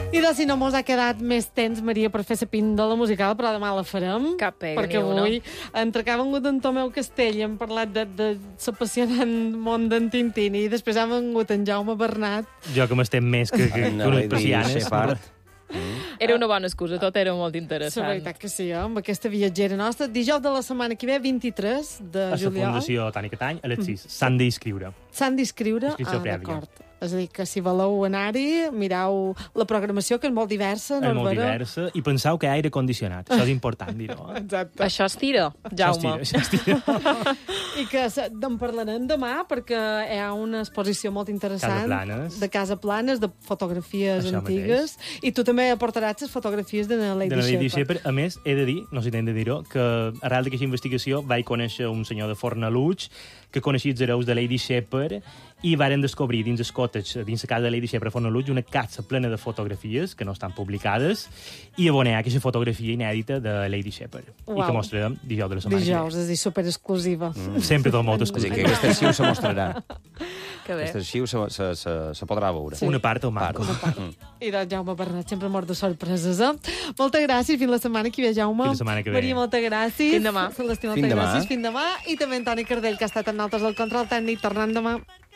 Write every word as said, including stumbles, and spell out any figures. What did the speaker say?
I de si no mos ha quedat més temps, Maria, per fer la píndola musical, però demà la farem. Cap pega, perquè ni una. avui, entre que ha vengut en Tomeu Castell i hem parlat de, de l'apassionant món d'en Tintini, i després ha vengut en Jaume Bernat. Jo que m'estem més que, que, que unes persianes. Era una bona excusa, tot era molt interessant. La veritat que sí, eh? Amb aquesta viatgera nostra. Dijous de la setmana que ve, vint-i-tres de A la juliol. Fundació Toni Catany, a les sis. S'han d'inscriure. S'han d'inscriure? Inscripció Ah, prèvia. d'acord. És a dir, que si voleu anar-hi, mireu la programació, que és molt diversa. És molt Norbera. diversa, i penseu que hi ha aire condicionat. Això és important dir-ho. Eh? Exacte. Això es tira, Jaume. Això es tira, això es tira. I que se- en parlarem demà, perquè hi ha una exposició molt interessant. Casaplanes. De Casa Planes, de fotografies Això antigues. I tu també aportaràs les fotografies de la Lady, De la Lady Shepard. Shepard. A més, he de dir, no sé si t'hem de dir-ho, que arrel d'aquesta investigació vaig conèixer un senyor de Fornalutx que coneixia els hereus de Lady Shepard i varen descobrir dins el cottage, dins la casa de Lady Shepard a Fornalutx, una casa plena de fotografies que no estan publicades i on hi ha aquesta fotografia inèdita de Lady Shepard. I Uau. que mostrarem dijous de la setmana Dijous, que és a dir, superexclusiva. ve. Sempre tot molt És a dir, exclusiu. que aquest arxiu se mostrarà. Que bé. Aquest arxiu se, se, se, se podrà veure. Sí. Una part o manco. I doncs Jaume Bernat, sempre mort de sorpreses, eh? Moltes gràcies, fins la setmana que ve, Jaume. Fins la setmana que ve. Maria, moltes gràcies. Fins demà. Celestí, Fins moltes demà. gràcies. Fins demà. I també en Toni Cardell, que ha estat amb nosaltres al control tècnic, tornant demà.